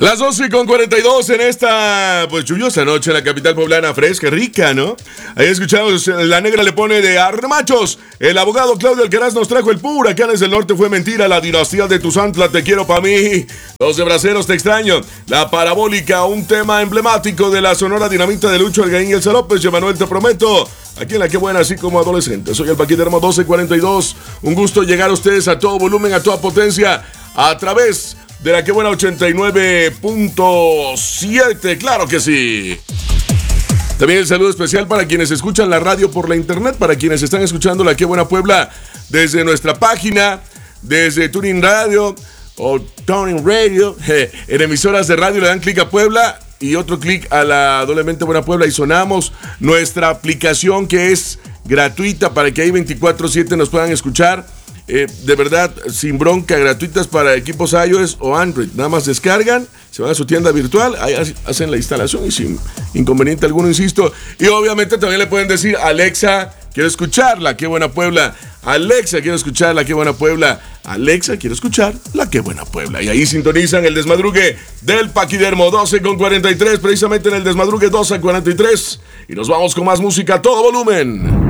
Las 12:42 en esta, pues, lluviosa noche en la capital poblana, fresca, rica, ¿no? Ahí escuchamos, La Negra le pone de arremachos. El abogado Claudio Alcaraz nos trajo el Huracanes del Norte fue mentira. La dinastía de Tuzantla, te quiero pa' mí. Los de Braceros, te extraño. La Parabólica, un tema emblemático de la Sonora Dinamita de Lucho Algaín y Elsa López. Manuel, te prometo. Aquí en La Que Buena, así como adolescente. Soy el Paquidermo 1242. Un gusto llegar a ustedes a todo volumen, a toda potencia, a través de La Que Buena 89.7, claro que sí. También el saludo especial para quienes escuchan la radio por la internet, para quienes están escuchando La Que Buena Puebla desde nuestra página, desde Tuning Radio o Tuning Radio, en emisoras de radio le dan clic a Puebla y otro clic a la Doblemente Buena Puebla y sonamos. Nuestra aplicación que es gratuita para que ahí 24/7 nos puedan escuchar. De verdad, sin bronca, gratuitas para equipos iOS o Android. Nada más descargan, se van a su tienda virtual, ahí hacen la instalación y sin inconveniente alguno, insisto. Y obviamente también le pueden decir: Alexa, quiero escuchar La Que Buena Puebla. Alexa, quiero escuchar La Que Buena Puebla. Alexa, quiero escuchar La Que Buena Puebla. Y ahí sintonizan el desmadrugue del Paquidermo 12:43, precisamente en el desmadrugue 12:43. Y nos vamos con más música a todo volumen.